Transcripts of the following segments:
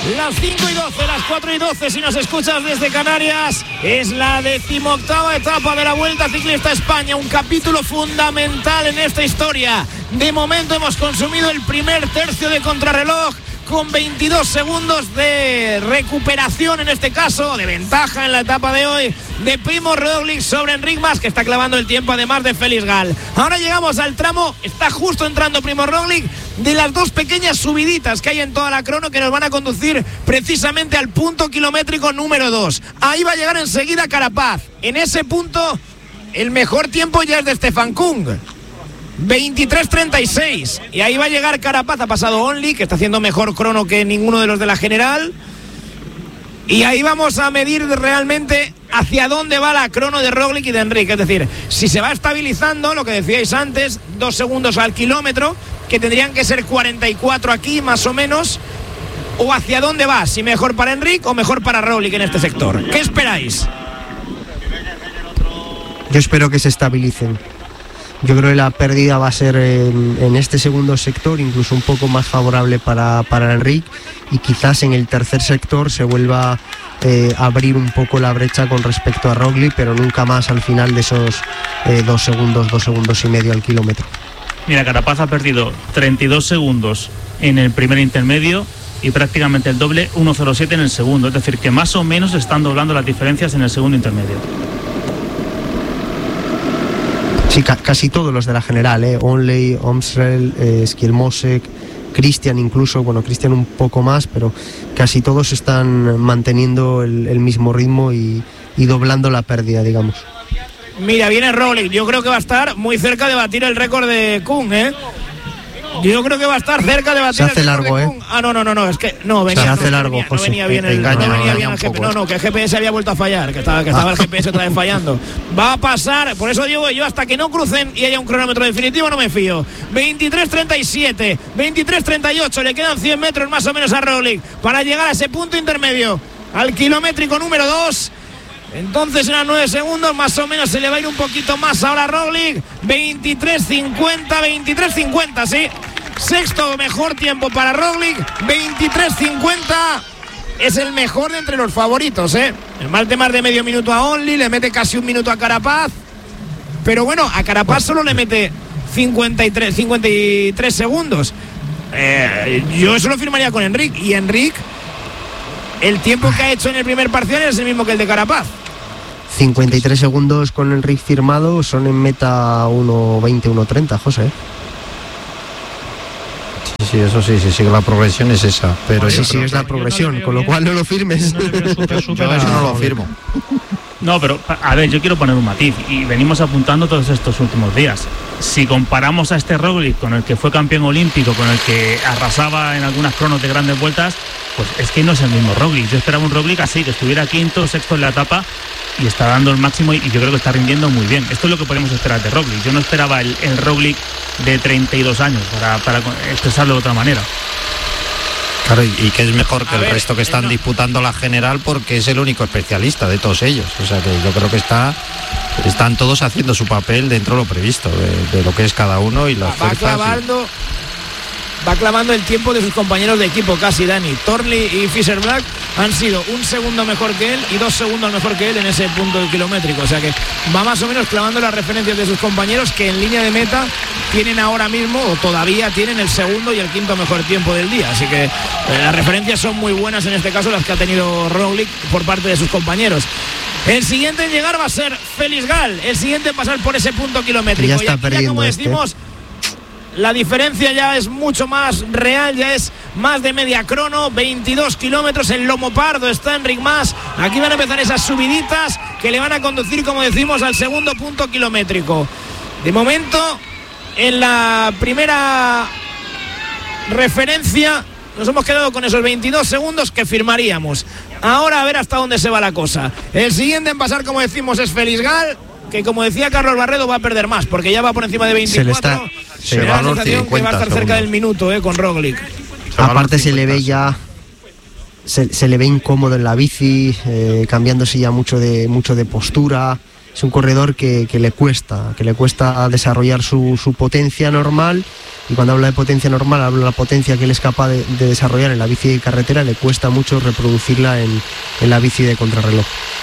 Las 5:12, las 4:12 si nos escuchas desde Canarias. Es la 18ª etapa de la Vuelta Ciclista a España, un capítulo fundamental en esta historia. De momento hemos consumido el primer tercio de contrarreloj con 22 segundos de recuperación, en este caso, de ventaja en la etapa de hoy, de Primož Roglič sobre Enric Mas, que está clavando el tiempo además de Félix Gall. Ahora llegamos al tramo, está justo entrando Primož Roglič, de las dos pequeñas subiditas que hay en toda la crono que nos van a conducir precisamente al punto kilométrico número 2. Ahí va a llegar enseguida Carapaz. En ese punto, el mejor tiempo ya es de Stefan Kung. 23:36, y ahí va a llegar Carapaz. Ha pasado Only, que está haciendo mejor crono que ninguno de los de la general, y ahí vamos a medir realmente hacia dónde va la crono de Roglič y de Enric. Es decir, si se va estabilizando, lo que decíais antes, 2 segundos al kilómetro, que tendrían que ser 44 aquí más o menos, o hacia dónde va, si mejor para Enric o mejor para Roglič en este sector. ¿Qué esperáis? Yo espero que se estabilicen. Yo creo que la pérdida va a ser en este segundo sector, incluso un poco más favorable para Enric, y quizás en el tercer sector se vuelva a abrir un poco la brecha con respecto a Roglič, pero nunca más al final de esos 2 segundos y medio al kilómetro. Mira, Carapaz ha perdido 32 segundos en el primer intermedio y prácticamente el doble, 1:07 en el segundo, es decir, que más o menos están doblando las diferencias en el segundo intermedio. Sí, casi todos los de la general, Onley, Omsrel, Skjelmosek, Christian incluso, bueno, Christian un poco más, pero casi todos están manteniendo el mismo ritmo y doblando la pérdida, digamos. Mira, viene Roglič, yo creo que va a estar muy cerca de batir el récord de Kung, Yo creo que va a estar cerca de batir el récord largo, de Kung. No, es que no venía. Se hace largo, José. No venía bien el GPS. Que el GPS había vuelto a fallar, que estaba el GPS otra vez fallando. Va a pasar, por eso digo yo, hasta que no crucen y haya un cronómetro definitivo no me fío. 23:37, 23:38, le quedan 100 metros más o menos a Roglič para llegar a ese punto intermedio, al kilométrico número 2. Entonces eran 9 segundos, más o menos se le va a ir un poquito más ahora a Roglič. 23:50, sí. Sexto mejor tiempo para Roglič, 23:50. Es el mejor de entre los favoritos, El mal de más de medio minuto a Only, le mete casi un minuto a Carapaz. Pero bueno, a Carapaz solo le mete 53 segundos. Yo eso lo firmaría con Enric. Y Enric, el tiempo que ha hecho en el primer parcial es el mismo que el de Carapaz. 53 segundos con Enric firmado, son en meta 1:20, 1:30, José. Sí, eso sí, la progresión es esa. Pero sí, es la progresión, con lo cual no lo firmes. Yo eso no lo firmo. No, pero a ver, yo quiero poner un matiz, y venimos apuntando todos estos últimos días. Si comparamos a este Roglič con el que fue campeón olímpico, con el que arrasaba en algunas cronos de grandes vueltas, pues es que no es el mismo Roglič. Yo esperaba un Roglič así, que estuviera quinto o sexto en la etapa, y está dando el máximo, y yo creo que está rindiendo muy bien. Esto es lo que podemos esperar de Roglič. Yo no esperaba el Roglič de 32 años, para expresarlo de otra manera. Claro, y que es mejor que el resto que están disputando la general, porque es el único especialista de todos ellos. O sea que yo creo que están todos haciendo su papel dentro de lo previsto, de lo que es cada uno y las fuerzas. Va clavando el tiempo de sus compañeros de equipo casi, Dani. Thornley y Fischer Black han sido 1 segundo mejor que él y 2 segundos mejor que él en ese punto kilométrico. O sea que va más o menos clavando las referencias de sus compañeros, que en línea de meta tienen ahora mismo, o todavía tienen, el segundo y el quinto mejor tiempo del día. Así que las referencias son muy buenas, en este caso las que ha tenido Roglič por parte de sus compañeros. El siguiente en llegar va a ser Félix Gall, el siguiente en pasar por ese punto kilométrico. Ya está perdiendo, ya, como decimos, la diferencia ya es mucho más real, ya es más de media crono, 22 kilómetros, el lomo pardo está Enric Mas. Aquí van a empezar esas subiditas que le van a conducir, como decimos, al segundo punto kilométrico. De momento, en la primera referencia nos hemos quedado con esos 22 segundos que firmaríamos. Ahora a ver hasta dónde se va la cosa. El siguiente en pasar, como decimos, es Félix Gall, que, como decía Carlos Barredo, va a perder más, porque ya va por encima de 24. Se va a los 50 que va a estar cerca del minuto, con Roglič. Aparte se le ve ya, se le ve incómodo en la bici, cambiándose ya mucho de postura. Es un corredor que le cuesta desarrollar su potencia normal, y cuando habla de potencia normal habla de la potencia que él es capaz de desarrollar en la bici de carretera. Le cuesta mucho reproducirla en la bici de contrarreloj.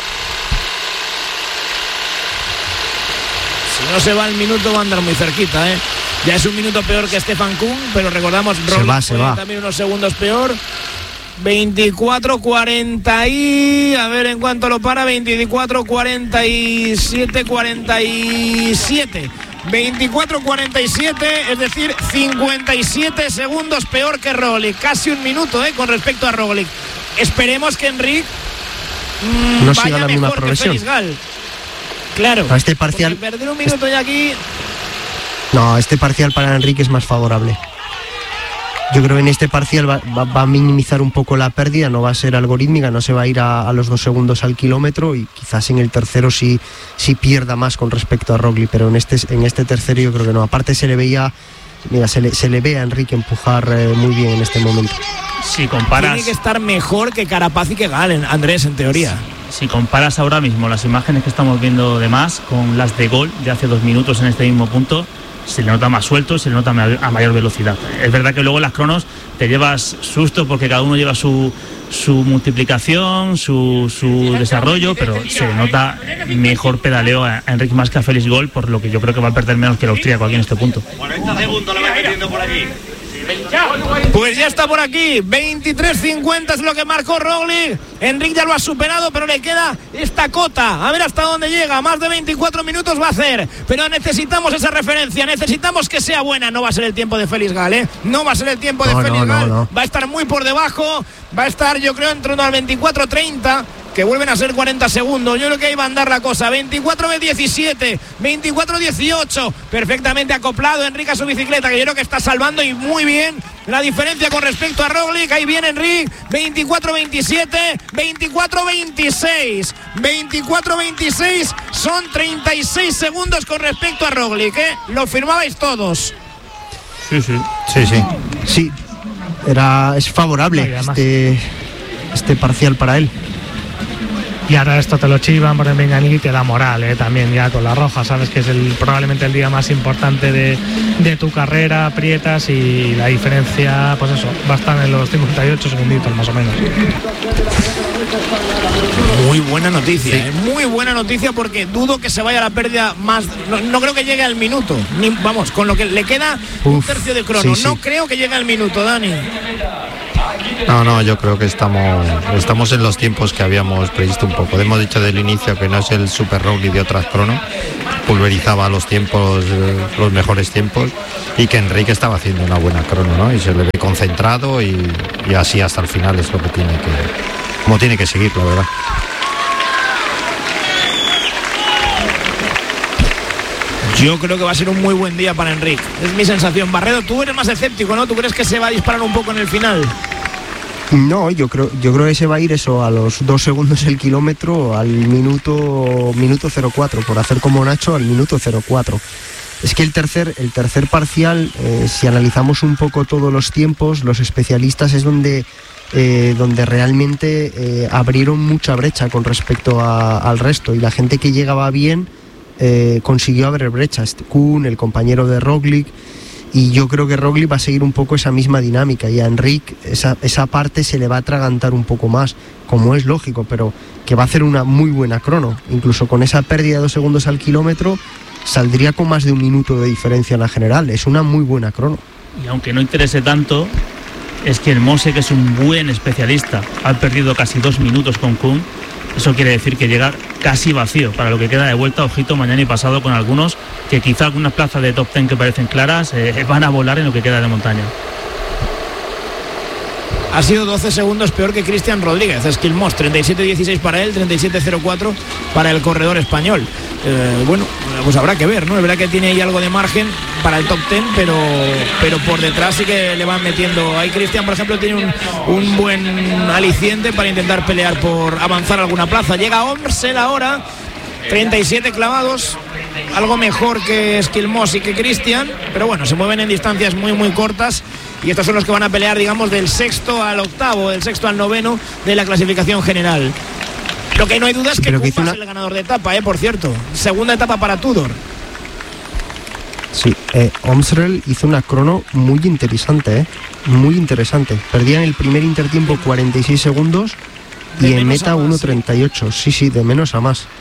Si no se va el minuto va a andar muy cerquita, ¿eh? Ya es un minuto peor que Stefan Kuhn, pero recordamos, Roglic se va. También unos segundos peor. 24-40 y... A ver en cuánto lo para. 24-47, 47. 24-47, es decir, 57 segundos peor que Roglic. Casi un minuto, con respecto a Roglic. Esperemos que Enric no vaya siga la misma mejor progresión. que Felix Gal. Claro. A este parcial... Perder un minuto ya aquí... No, este parcial para Enrique es más favorable. Yo creo que en este parcial va a minimizar un poco la pérdida, no va a ser algorítmica, no se va a ir a los 2 segundos al kilómetro, y quizás en el tercero sí pierda más con respecto a Roglic, pero en este tercero yo creo que no. Aparte se le ve a Enrique empujar muy bien en este momento. Si comparas... Tiene que estar mejor que Carapaz y que Gal, Andrés, en teoría. Si comparas ahora mismo las imágenes que estamos viendo de más con las de Gol de hace 2 minutos en este mismo punto, se le nota más suelto, se le nota a mayor velocidad. Es verdad que luego en las cronos te llevas susto porque cada uno lleva su multiplicación, su desarrollo, pero se le nota mejor pedaleo a Enric más que a Felix Gol, por lo que yo creo que va a perder menos que el austríaco aquí en este punto. 40 segundos lo va metiendo por aquí. Pues ya está por aquí, 23.50 es lo que marcó Roglic. Enric ya lo ha superado, pero le queda esta cota, a ver hasta dónde llega. Más de 24 minutos va a hacer, pero necesitamos esa referencia, necesitamos que sea buena. No va a ser el tiempo de Felix Gal, no va a ser el tiempo de Felix Gal. Va a estar muy por debajo, va a estar yo creo en torno al 24-30, que vuelven a ser 40 segundos. Yo creo que ahí va a andar la cosa. 24-17, 24-18, perfectamente acoplado Enric a su bicicleta, que yo creo que está salvando y muy bien la diferencia con respecto a Roglic. Ahí viene Enric, 24-27, 24-26, 24-26, son 36 segundos con respecto a Roglic, lo firmabais todos. Sí, es favorable este parcial para él. Y ahora esto te lo chivan por el Menganí y te da moral, también ya con la roja, sabes que es probablemente el día más importante de tu carrera, aprietas y la diferencia, pues eso, va a estar en los 58 segunditos más o menos. Muy buena noticia, muy buena noticia, porque dudo que se vaya a la pérdida más, no creo que llegue al minuto, vamos, con lo que le queda un tercio de crono, no creo que llegue al minuto, Dani. No, yo creo que estamos en los tiempos que habíamos previsto un poco. Hemos dicho del inicio que no es el Super Roglic de otras crono, pulverizaba los tiempos, los mejores tiempos, y que Enrique estaba haciendo una buena crono, ¿no? Y se le ve concentrado y así hasta el final es lo que tiene que seguir, la verdad. Yo creo que va a ser un muy buen día para Enric. Es mi sensación. Barredo, tú eres más escéptico, ¿no? ¿Tú crees que se va a disparar un poco en el final? No, yo creo que se va a ir eso a los 2 segundos el kilómetro, al minuto 04, por hacer como Nacho, al minuto 04. Es que el tercer parcial, si analizamos un poco todos los tiempos, los especialistas es donde realmente abrieron mucha brecha con respecto al resto, y la gente que llegaba bien consiguió abrir brecha. Kuhn, el compañero de Roglic, y yo creo que Roglic va a seguir un poco esa misma dinámica, y a Enric esa parte se le va a atragantar un poco más, como es lógico, pero que va a hacer una muy buena crono. Incluso con esa pérdida de 2 segundos al kilómetro saldría con más de 1 minuto de diferencia en la general. Es una muy buena crono. Y aunque no interese tanto, es que el Mose, que es un buen especialista, ha perdido casi 2 minutos con Kuhn. Eso quiere decir que llega casi vacío para lo que queda de vuelta. Ojito mañana y pasado con algunos que quizá algunas plazas de top 10 que parecen claras van a volar en lo que queda de montaña. Ha sido 12 segundos peor que Cristian Rodríguez. Esquilmos, 37-16 para él, 37-04 para el corredor español. Bueno, pues habrá que ver, ¿no? Es verdad que tiene ahí algo de margen para el top 10, pero por detrás sí que le van metiendo. Ahí Cristian, por ejemplo, tiene un buen aliciente para intentar pelear por avanzar alguna plaza. Llega Omsel ahora, 37 clavados, algo mejor que Esquilmos y que Cristian, pero bueno, se mueven en distancias muy muy cortas, y estos son los que van a pelear, digamos, del 6º al 8º, del 6º al 9º de la clasificación general. Lo que no hay duda es que Kuhn va a ser el ganador de etapa, por cierto. Segunda etapa para Tudor. Sí, Omsrel hizo una crono muy interesante, muy interesante. Perdía en el primer intertiempo 46 segundos y en meta 1.38. Sí, de menos a más.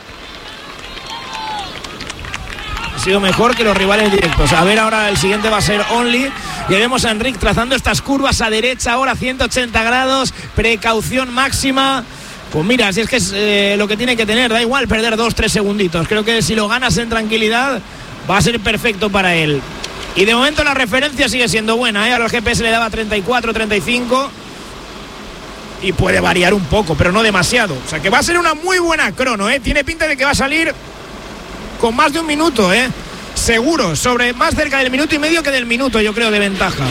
Ha sido mejor que los rivales directos. A ver, ahora el siguiente va a ser Only. Y vemos a Enric trazando estas curvas a derecha ahora, 180 grados, precaución máxima. Pues mira, si es que es lo que tiene que tener, da igual perder 2-3 segunditos. Creo que si lo ganas en tranquilidad va a ser perfecto para él. Y de momento la referencia sigue siendo buena, ¿eh? A los GPS le daba 34, 35 y puede variar un poco, pero no demasiado. O sea que va a ser una muy buena crono, ¿eh? Tiene pinta de que va a salir con más de un minuto, seguro, más cerca del minuto y medio que del minuto, yo creo, de ventaja.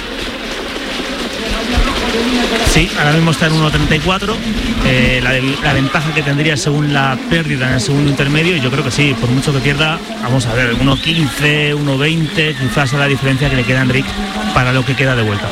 Sí, ahora mismo está en 1.34, la ventaja que tendría según la pérdida en el segundo intermedio, y yo creo que sí, por mucho que pierda, vamos a ver, 1.15, 1.20, quizás es la diferencia que le queda a Enric para lo que queda de vuelta.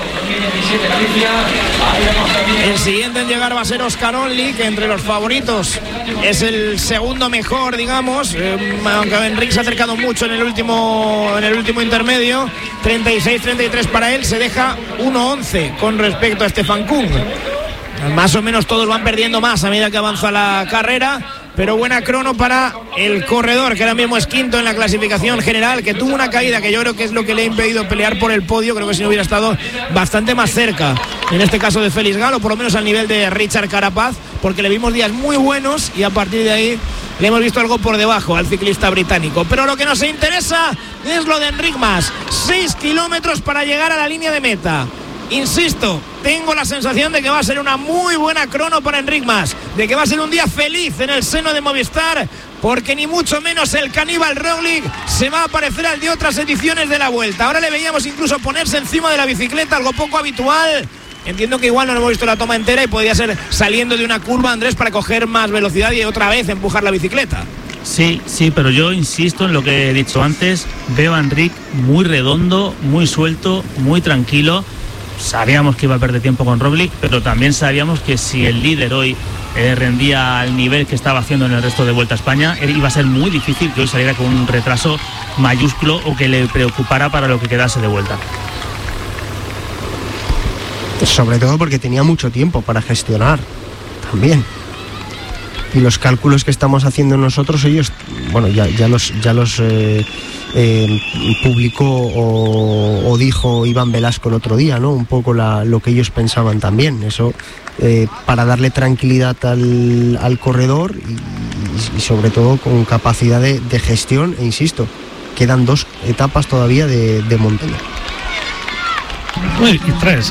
El siguiente en llegar va a ser Oscar Only, que entre los favoritos es el segundo mejor, digamos, aunque Enric se ha acercado mucho en el último intermedio. 36-33 para él, se deja 1.11 con respecto a Stefan Kung. Más o menos todos van perdiendo más a medida que avanza la carrera, pero buena crono para el corredor, que ahora mismo es quinto en la clasificación general, que tuvo una caída que yo creo que es lo que le ha impedido pelear por el podio. Creo que si no hubiera estado bastante más cerca, en este caso de Félix Galo, por lo menos al nivel de Richard Carapaz, porque le vimos días muy buenos y a partir de ahí le hemos visto algo por debajo al ciclista británico. Pero lo que nos interesa es lo de Enric Mas. 6 kilómetros para llegar a la línea de meta. Insisto, tengo la sensación de que va a ser una muy buena crono para Enric Mas, de que va a ser un día feliz en el seno de Movistar, porque ni mucho menos el caníbal Roglic se va a parecer al de otras ediciones de la Vuelta. Ahora le veíamos incluso ponerse encima de la bicicleta, algo poco habitual. Entiendo que igual no hemos visto la toma entera y podría ser saliendo de una curva, Andrés, para coger más velocidad y otra vez empujar la bicicleta. Sí, pero yo insisto en lo que he dicho antes. Veo a Enric muy redondo, muy suelto, muy tranquilo. Sabíamos que iba a perder tiempo con Roglic, pero también sabíamos que si el líder hoy rendía al nivel que estaba haciendo en el resto de Vuelta a España, iba a ser muy difícil que hoy saliera con un retraso mayúsculo o que le preocupara para lo que quedase de vuelta. Sobre todo porque tenía mucho tiempo para gestionar también. Y los cálculos que estamos haciendo nosotros, ellos, bueno, ya los publicó o dijo Iván Velasco el otro día, ¿no? Un poco lo que ellos pensaban también. Eso para darle tranquilidad al corredor y sobre todo con capacidad de gestión. E insisto, quedan 2 etapas todavía de montaña. Y 3,